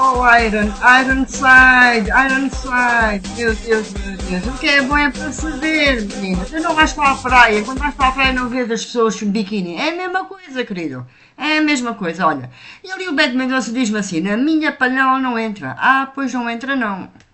Oh, Ironside, meu Deus, meu Deus. O que é bom é para se ver, menina. Tu não vais para a praia, quando vais para a praia não vês as pessoas de biquíni. É a mesma coisa, querido. É a mesma coisa, olha. E ali o Beto Mendonça diz-me assim, na minha panela não entra. Ah, pois não entra não.